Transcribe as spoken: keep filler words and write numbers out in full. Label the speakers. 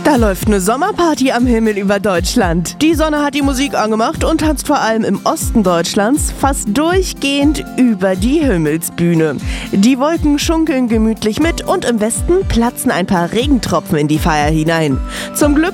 Speaker 1: Da läuft eine Sommerparty am Himmel über Deutschland. Die Sonne hat die Musik angemacht und tanzt vor allem im Osten Deutschlands fast durchgehend über die Himmelsbühne. Die Wolken schunkeln gemütlich mit und im Westen platzen ein paar Regentropfen in die Feier hinein. Zum Glück